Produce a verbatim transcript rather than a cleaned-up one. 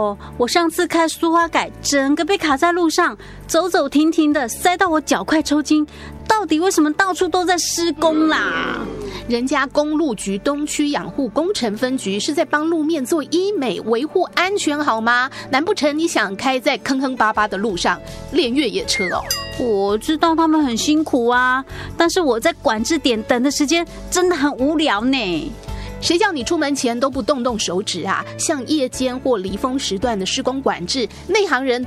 哦，我上次开苏花改，整个被卡在路上，走走停停的，塞到我脚快抽筋。到底为什么到处都在施工啦？ 人家公路局东区养护工程分局是在帮路面做医美，维护安全好吗？难不成你想开在坑坑巴巴的路上练越野车哦？ 我知道他们很辛苦啊，但是我在管制点等的时间真的很无聊呢。 谁叫你出门前都不动动手指啊？像夜间或离峰时段的施工管制，内行人